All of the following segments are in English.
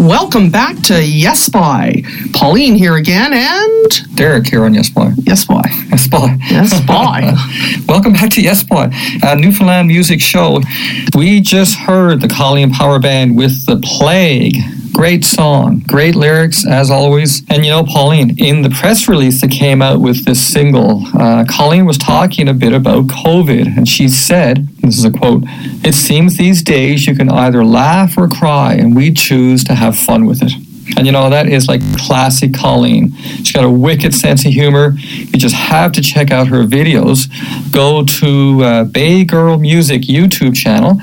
Welcome back to Yes Boy. Pauline here again, and Derek here on Yes Boy. Yes Boy. Yes Boy. Yes Boy. Welcome back to Yes Boy, a Newfoundland music show. We just heard the Colleen Power Band with The Plague. Great song, great lyrics as always. And you know, Pauline, in the press release that came out with this single, Colleen was talking a bit about COVID, and she said, this is a quote, "It seems these days you can either laugh or cry, and we choose to have fun with it." And you know, that is like classic Colleen. She's got a wicked sense of humor. You just have to check out her videos. Go to Bay Girl Music YouTube channel.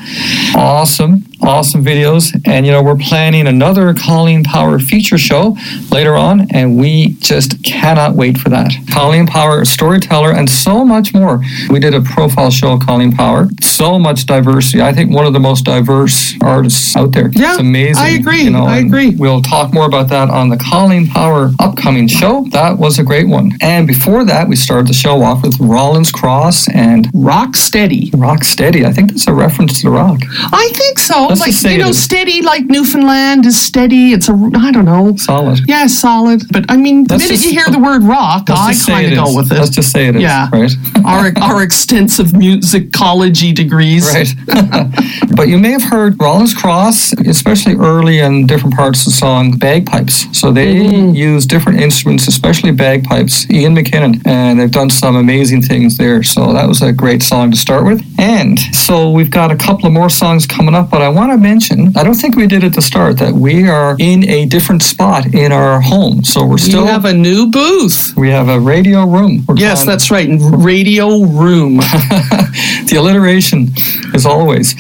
Awesome videos. And you know, we're planning another Colleen Power feature show later on, and we just cannot wait for that. Colleen Power, a storyteller, and so much more. We did a profile show of Colleen Power. So much diversity. I think one of the most diverse artists out there. Yeah, it's amazing. I agree. You know, I agree. We'll talk more about that on the Colleen Power upcoming show. That was a great one. And before that, we started the show off with Rollins Cross and Rock Steady. Rock Steady. I think that's a reference to The Rock. I think so. Let's like, just say you know, steady, like Newfoundland is steady. It's I don't know. Solid. Yeah, solid. But I mean, the minute you hear the word rock, I kind of go with it. Let's just say it is. Yeah. Right. our extensive musicology degrees. Right. But you may have heard Rollins Cross, especially early in different parts of the song, bagpipes. So they use different instruments, especially bagpipes. Ian McKinnon, and they've done some amazing things there. So that was a great song to start with. And so we've got a couple of more songs coming up, but I want to mention, I don't think we did at the start, that we are in a different spot in our home. So we have a new booth. We have a radio room. Yes, that's right. Radio room. The alliteration, as always.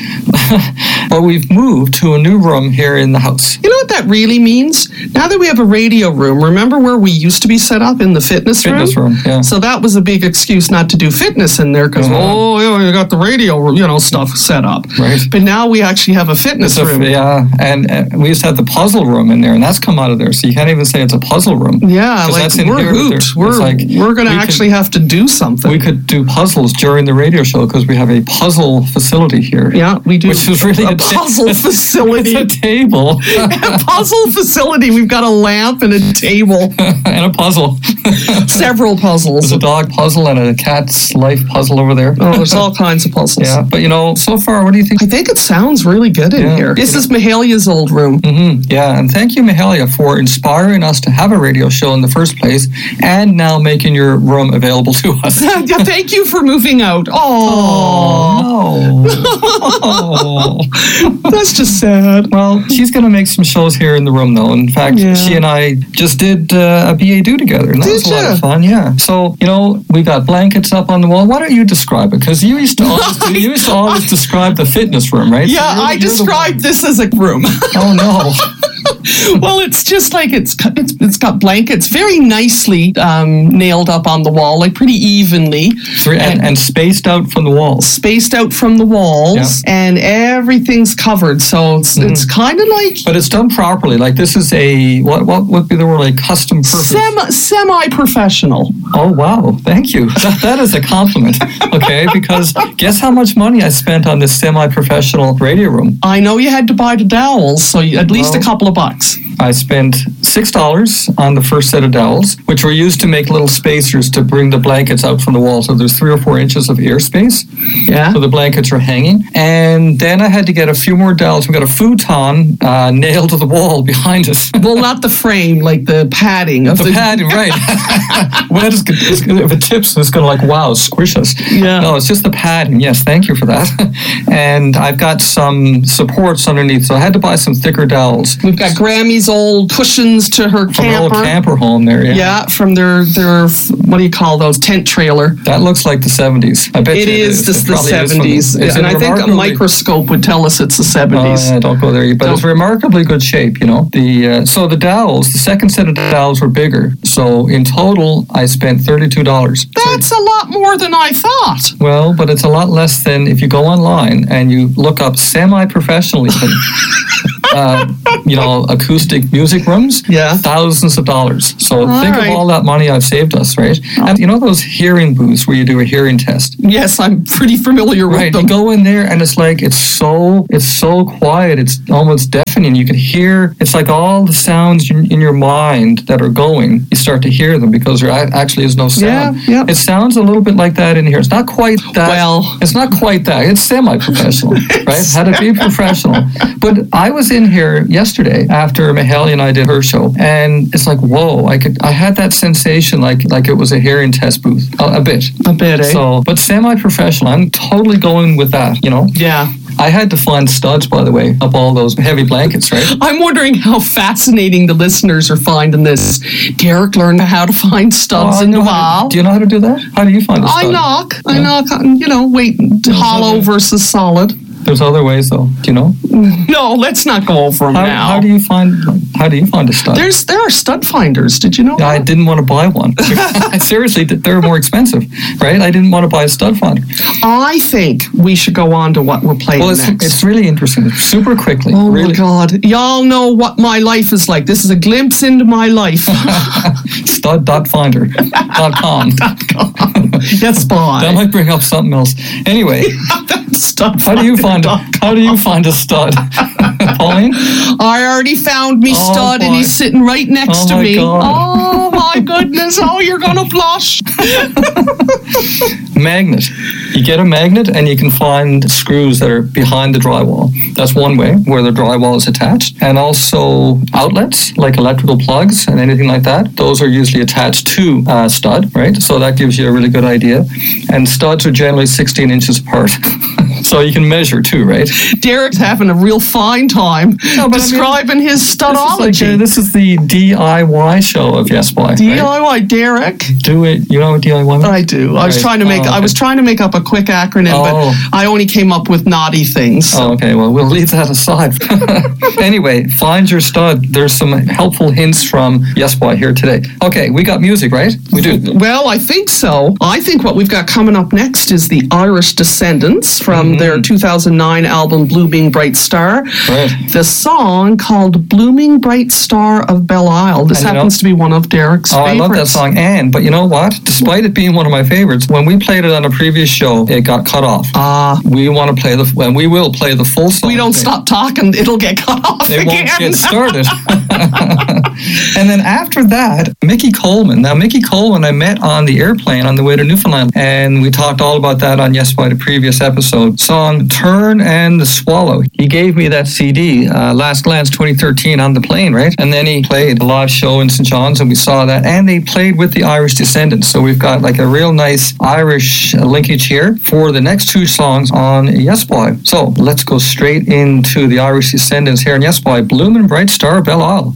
But we've moved to a new room here in the house. You know what that really means? Now that we have a radio room, remember where we used to be set up in the fitness room? Fitness room, yeah. So that was a big excuse not to do fitness in there because, you got the radio room, stuff set up. Right. But now we actually have a fitness room. Yeah, and we used to have the puzzle room in there, and that's come out of there. So you can't even say it's a puzzle room. Yeah, like we're hooped. We're going to actually have to do something. We could do puzzles during the radio show because we have a puzzle facility here. Yeah, we do. Which is really a puzzle facility. It's a table. A puzzle facility. We've got a lamp and a table. And a puzzle. Several puzzles. There's a dog puzzle and a cat's life puzzle over there. Oh, there's all kinds of puzzles. Yeah, but so far, what do you think? I think it sounds really good in here. This is Mahalia's old room. Mm-hmm. Yeah, and thank you, Mahalia, for inspiring us to have a radio show in the first place and now making your room available to us. Yeah, thank you for moving out. Oh, no. That's just sad. Well, she's going to make some shows here in the room, though. In fact, she and I just did a BA-Do together, and that was a lot of fun, yeah. So, we got blankets up on the wall. Why don't you describe it? Because you used to always describe the fitness room, right? Yeah, so I described this as a room. Oh, no. Well, it's just like it's got blankets very nicely nailed up on the wall, like pretty evenly. And spaced out from the walls. Spaced out from the walls, and everything's covered. So it's kind of like... But it's done properly. Like this is what would be the word, like custom purpose? Semi-professional. Oh, wow. Thank you. That is a compliment. Okay, because guess how much money I spent on this semi-professional radio room? I know you had to buy the dowels, so at least a couple of bucks. I spent $6 on the first set of dowels, which were used to make little spacers to bring the blankets out from the wall. So there's 3 or 4 inches of airspace. Yeah. So the blankets are hanging. And then I had to get a few more dowels. We got a futon nailed to the wall behind us. Well, not the frame, like the padding. The padding, right. If it tips, it's going to squish us. Yeah. No, it's just the padding. Yes, thank you for that. And I've got some supports underneath, so I had to buy some thicker dowels. We've got Grammy's old cushions to her camper. From her old camper home there, Yeah, from their what do you call those, tent trailer. That looks like the 70s. I bet it is the 70s. And I think a microscope would tell us it's the 70s. Yeah, don't go there. But it's remarkably good shape, So the dowels, the second set of dowels were bigger. So in total, I spent $32. That's a lot more than I thought. Well, but it's a lot less than if you go online and you look up semi-professionally. acoustic music rooms. Yeah. Thousands of dollars. So think of all that money I've saved us, right? And you know those hearing booths where you do a hearing test? Yes, I'm pretty familiar with them. You go in there and it's like, it's so quiet. It's almost deafening. You can hear, it's like all the sounds in your mind that are going, you start to hear them because there actually is no sound. Yeah. It sounds a little bit like that in here. It's not quite that. Well, it's not quite that. It's semi-professional, right? Had to be professional. But I was in here yesterday after Mahalia and I did her show, and it's like, whoa! I had that sensation like it was a hearing test booth, a bit, eh? So, but semi-professional. I'm totally going with that. Yeah. I had to find studs, by the way, up all those heavy blankets, right? I'm wondering how fascinating the listeners are finding this. Derek learned how to find studs in the wall. Do you know how to do that? How do you find a stud? I knock, wait, hollow versus solid. There's other ways, though. Do you know? No, let's not go over them now. How do you find a stud? There are stud finders. Did you know that? I didn't want to buy one. Seriously, they're more expensive, right? I didn't want to buy a stud finder. I think we should go on to what we're playing next. It's really interesting. Super quickly. Oh, really. my God. Y'all know what my life is like. This is a glimpse into my life. Stud.finder.com. Yes, boy. That might bring up something else. Anyway. How do you find a stud? Pauline? I already found me stud, and he's sitting right next to me. God. Oh my goodness! Oh, you're gonna blush. Magnet. You get a magnet, and you can find screws that are behind the drywall. That's one way where the drywall is attached, and also outlets like electrical plugs and anything like that. Those are usually attached to a stud, right? So that gives you a really good idea. And studs are generally 16 inches apart. So you can measure too, right? Derek's having a real fine time describing his studology. This is the DIY show of Yes Boy. DIY, right? Derek. Do it. You know what DIY means? I do. I was trying to make up a quick acronym, but I only came up with naughty things. So. Oh, okay. Well, we'll leave that aside. Anyway, find your stud. There's some helpful hints from Yes Boy here today. Okay, we got music, right? We do. Well, I think so. I think what we've got coming up next is the Irish Descendants from their 2009 album Blooming Bright Star. Right. The song called Blooming Bright Star of Belle Isle. This happens to be one of Derek's favorites. I love that song. But you know what? Despite it being one of my favorites, when we played it on a previous show, it got cut off. We want to play we will play the full song. We don't stop talking, it'll get cut off It again. won't get started. And then after that, Mickey Coleman. Now, Mickey Coleman I met on the airplane on the way to Newfoundland, and we talked all about that on Yes Boy, the previous episode. Song Turn and the Swallow. He gave me that CD, Last Glance 2013, on the plane, right? And then he played a live show in St. John's, and we saw that. And they played with the Irish Descendants. So we've got like a real nice Irish linkage here for the next two songs on Yes Boy. So let's go straight into the Irish Descendants here on Yes Boy, Bloomin' Bright Star, Belle Isle.